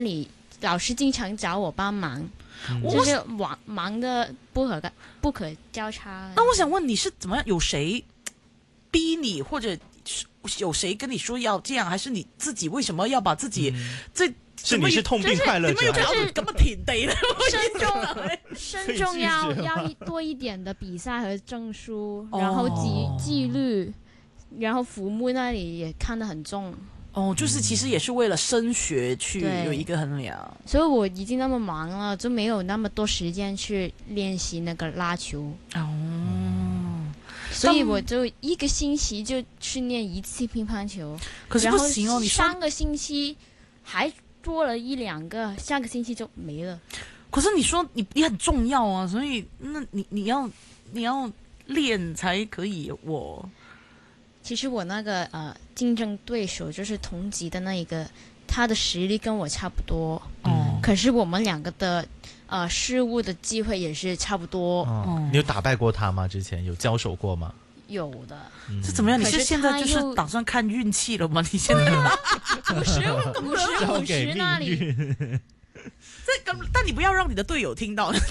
里老师经常找我帮忙， 嗯就是忙的不可交叉。 那我想问你是怎么样？有谁逼你，或者有谁跟你说要这样，还是你自己为什么要把自己这？ 是你是痛并快乐着， 还是咁樣田地咧？ 身重要多一点的比赛和证书，然后纪律，然后父母那里也看得很重。 哦，就是其实也是为了升学去有一个衡量， 所以我已经那么忙了，就没有那么多时间去练习那个拉球。所以我就一个星期就训练一次乒乓球。 可是不行哦，你 3个星期还多了1-2个，下个星期就没了。 可是你说你很重要啊，所以那你要练才可以。 其实我那个竞争对手就是同级的那一个，他的实力跟我差不多。可是我们2个的失误的机会也是差不多。 你有打败过他吗？之前有交手过吗？ 有的。 是怎么样？你是现在就是打算看运气了吗？你现在 50那里。 但你不要让你的队友听到。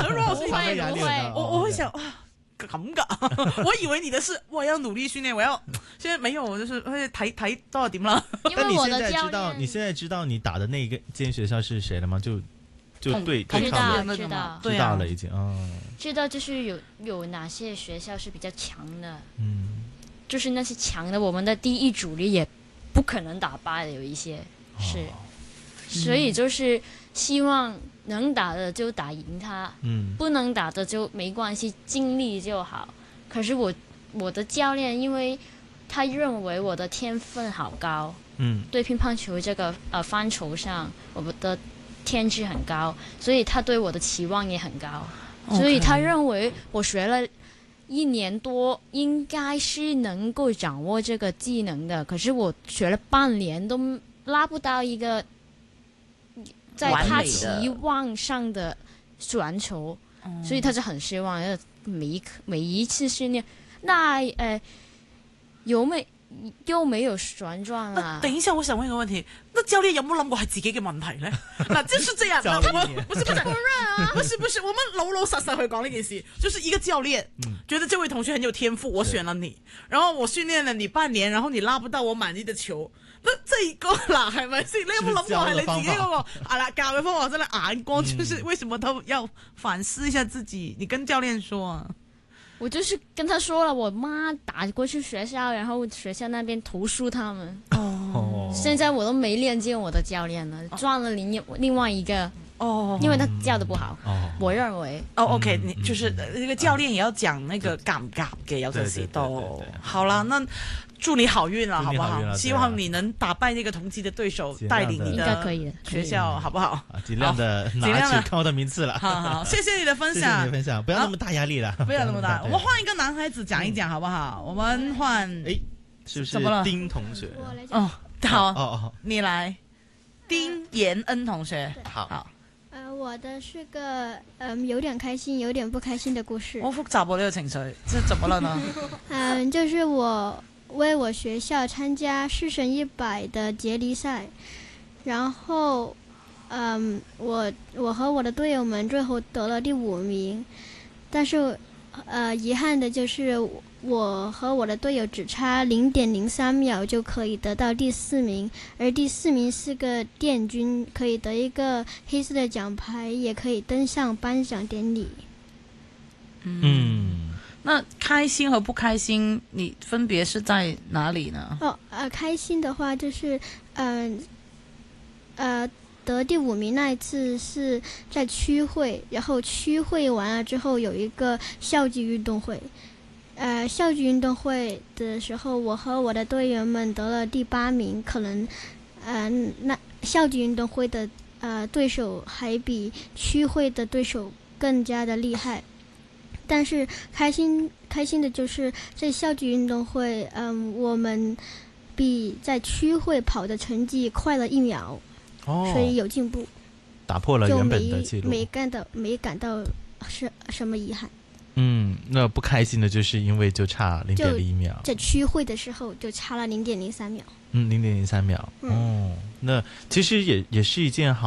我会想咁噶，我以为你的是我要努力训练，现在没有，就是睇多少點啦。 但你现在知道你打的那个间学校是谁了吗？就对抗的知道了已经。 知道就是有哪些学校是比较强的。就是那些强的，我们的第一主力也不可能打败的，有一些是。所以就是希望能打的就打赢他，不能打的就没关系，尽力就好。可是我的教练，因为他认为我的天分好高，对乒乓球这个范畴上，我的天资很高，所以他对我的期望也很高，所以他认为我学了1年多，应该是能够掌握这个技能的。可是我学了半年都拉不到一个在他期望上的传球，所以他就很失望。每一次训练，那又没有旋转啊。 等一下，我想问一个问题，那教练有冇諗過係自己嘅問題呢？嗱，就是這樣，不是，我們老老實實去講呢件事，就是一個教練覺得這位同學很有天賦，我選了你，然後我訓練了你半年，然後你拉不到我滿意的球。那這個嗱係咪先？你有冇諗過係你自己嗰個教嘅方法真係眼光？就是為什麼都要反思一下自己？你跟教練說啊。 我就是跟他說了，我媽打過去學校，然後學校那邊投訴他們。現在我都沒練見我的教練了，轉了另外一個。因為他教得不好。我認為。 OK， 你就是那個教練也要講那個夾唔夾嘅，有陣時都。好啦，那祝你好運啦，好不好？希望你能打敗那個同級的對手，帶領你的學校，好不好？ 盡量的拿取高的名次了。 好，謝謝你的分享。謝謝你的分享，不要那麼大壓力了。 不要那麼大。我們換一個男孩子講一講，好不好？我們換。 是不是丁同學？ 我來講。 好，你來。丁延恩同學。好。 我的是個有點開心有點不開心的故事。 好複雜喎，呢個情緒，這怎麼了呢？ 就是我為我學校參加4乘100的接力賽，然後我和我的隊友們最後得了第5名，但是遺憾的就是我和我的隊友只差0.03秒就可以得到第4名，而第4名是個殿軍，可以得一個黑色的獎牌，也可以登上頒獎典禮。 那開心和不開心你分別是在哪裡呢？ 開心的話就是得第5名那一次是在區會，然後區會完了之後有一個校際運動會。校際運動會的時候，我和我的隊員們得了第8名，可能那校際運動會的對手還比區會的對手更加的厲害。但是開心的就是在校際運動會，我們比在區會跑的成績快了1秒，所以有進步， 打破了原本的記錄， 沒感到什麼遺憾。 那不开心的就是因为就差0.01秒， 在区会的时候就差了0.03秒。 0.03秒。那其实也是一件好